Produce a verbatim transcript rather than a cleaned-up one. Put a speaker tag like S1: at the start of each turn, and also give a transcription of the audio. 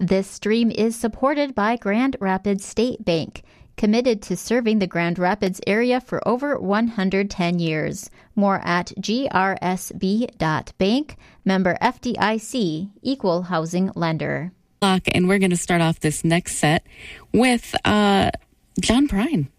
S1: This stream is supported by Grand Rapids State Bank, committed to serving the Grand Rapids area for over one hundred ten years. More at g r s b dot bank, member F D I C, equal housing lender.
S2: And we're going to start off this next set with uh, John Prine.